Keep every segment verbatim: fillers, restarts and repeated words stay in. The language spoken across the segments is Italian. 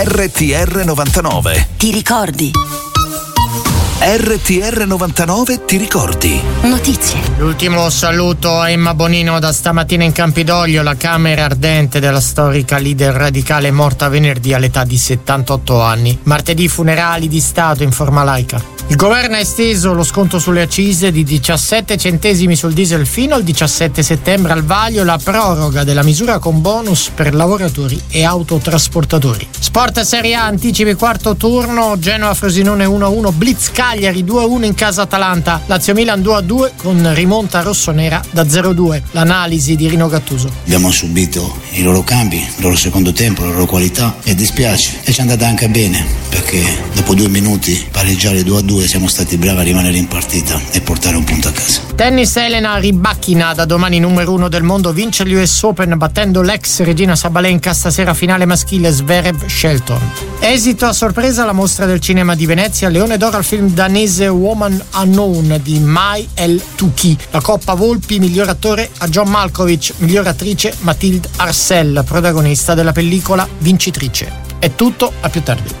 R T R novantanove. Ti ricordi? R T R novantanove ti ricordi? Notizie. L'ultimo saluto a Emma Bonino da stamattina in Campidoglio. La camera ardente della storica leader radicale è morta venerdì all'età di settantotto anni. Martedì funerali di Stato in forma laica. Il governo ha esteso lo sconto sulle accise di diciassette centesimi sul diesel fino al diciassette settembre. Al vaglio la proroga della misura con bonus per lavoratori e autotrasportatori. Sport Serie A, anticipi quarto turno. Genoa Frosinone uno a uno, Blitz Cagliari due a uno in casa Atalanta, Lazio Milan due a due con rimonta rossonera da zero a due. L'analisi di Rino Gattuso. Abbiamo subito i loro cambi, il loro secondo tempo, la loro qualità e dispiace. E ci è andata anche bene perché dopo due minuti pareggiare due a due siamo stati bravi a rimanere in partita e portare un punto a casa. Tennis. Elena Rybakina, da domani numero uno del mondo, vince l'U S Open battendo l'ex regina Sabalenka. Stasera finale maschile Zverev Shelton. Esito a sorpresa alla mostra del cinema di Venezia. Leone d'oro al film danese Woman Unknown di Mai El Touki. La Coppa Volpi miglior attore a John Malkovich, miglior attrice Mathilde Arcel, protagonista della pellicola vincitrice. È tutto, a più tardi.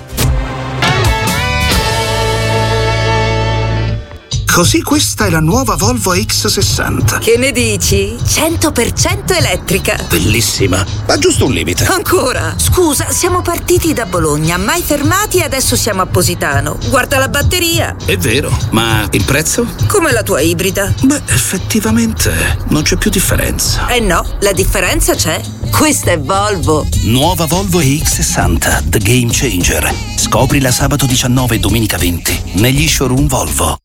Così questa è la nuova Volvo X sessanta. Che ne dici? cento per cento elettrica. Bellissima, ma giusto un limite. Ancora? Scusa, siamo partiti da Bologna, mai fermati e adesso siamo a Positano. Guarda la batteria. È vero, ma il prezzo? Come la tua ibrida. Beh, effettivamente non c'è più differenza. Eh no, la differenza c'è. Questa è Volvo. Nuova Volvo E X sessanta, The Game Changer. Scoprila sabato diciannove e domenica venti negli showroom Volvo.